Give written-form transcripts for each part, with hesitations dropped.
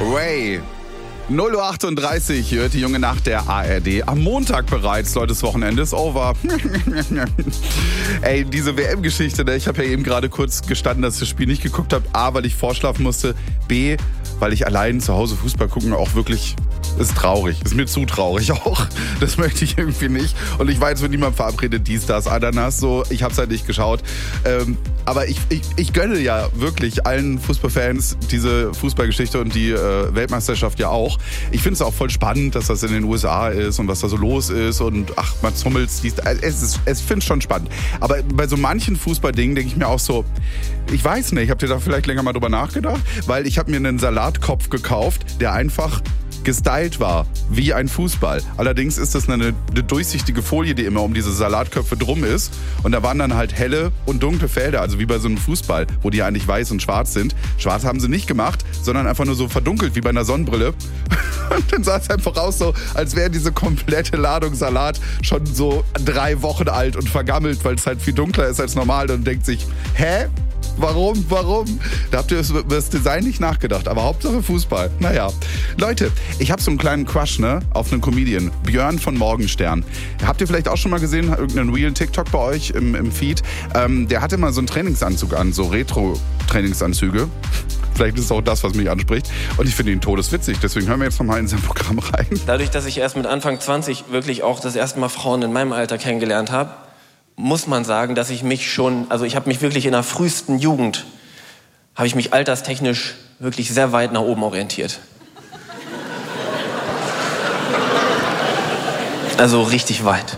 Ray. 0:38 Uhr hört die junge Nacht der ARD. Am Montag bereits, Leute, das Wochenende ist over. Ey, diese WM-Geschichte, ich habe ja eben gerade kurz gestanden, dass ich das Spiel nicht geguckt habe. A, weil ich vorschlafen musste. B, weil ich allein zu Hause Fußball gucken auch wirklich... Ist traurig. Ist mir zu traurig auch. Das möchte ich irgendwie nicht. Und ich war jetzt mit niemandem verabredet, dies, das, Ananas. So, ich habe es halt nicht geschaut. Aber ich gönne ja wirklich allen Fußballfans diese Fußballgeschichte und die Weltmeisterschaft ja auch. Ich finde es auch voll spannend, dass das in den USA ist und was da so los ist. Und ach, Mats Hummels, ich finde es schon spannend. Aber bei so manchen Fußballdingen denke ich mir auch so, ich weiß nicht, habt ihr da vielleicht länger mal drüber nachgedacht? Weil ich habe mir einen Salatkopf gekauft, der einfach gestylt war, wie ein Fußball. Allerdings ist das eine durchsichtige Folie, die immer um diese Salatköpfe drum ist. Und da waren dann halt helle und dunkle Felder, also wie bei so einem Fußball, wo die eigentlich weiß und schwarz sind. Schwarz haben sie nicht gemacht, sondern einfach nur so verdunkelt, wie bei einer Sonnenbrille. Und dann sah es einfach aus so, als wäre diese komplette Ladung Salat schon so 3 Wochen alt und vergammelt, weil es halt viel dunkler ist als normal. Und denkt sich, hä? Warum? Da habt ihr über das Design nicht nachgedacht, aber Hauptsache Fußball. Naja. Leute, ich habe so einen kleinen Crush, auf einen Comedian. Björn von Morgenstern. Habt ihr vielleicht auch schon mal gesehen, irgendeinen Real TikTok bei euch im Feed? Der hatte mal so einen Trainingsanzug an, so Retro-Trainingsanzüge. Vielleicht ist es auch das, was mich anspricht. Und ich finde ihn todeswitzig, deswegen hören wir jetzt nochmal in sein Programm rein. Dadurch, dass ich erst mit Anfang 20 wirklich auch das erste Mal Frauen in meinem Alter kennengelernt habe, muss man sagen, dass ich mich schon, also ich habe mich wirklich in der frühesten Jugend, habe ich mich alterstechnisch wirklich sehr weit nach oben orientiert. Also richtig weit.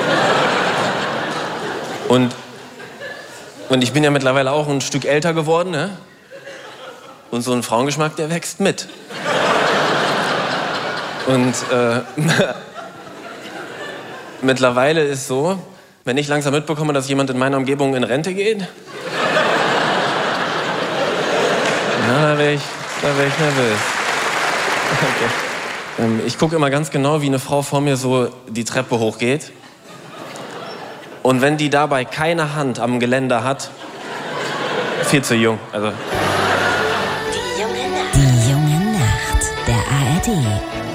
Und ich bin ja mittlerweile auch ein Stück älter geworden, ne? Und so ein Frauengeschmack, der wächst mit. Und mittlerweile ist so, wenn ich langsam mitbekomme, dass jemand in meiner Umgebung in Rente geht, da wäre ich nervös. Okay. Ich gucke immer ganz genau, wie eine Frau vor mir so die Treppe hochgeht. Und wenn die dabei keine Hand am Geländer hat, viel zu jung. Also. Die junge Nacht der ARD.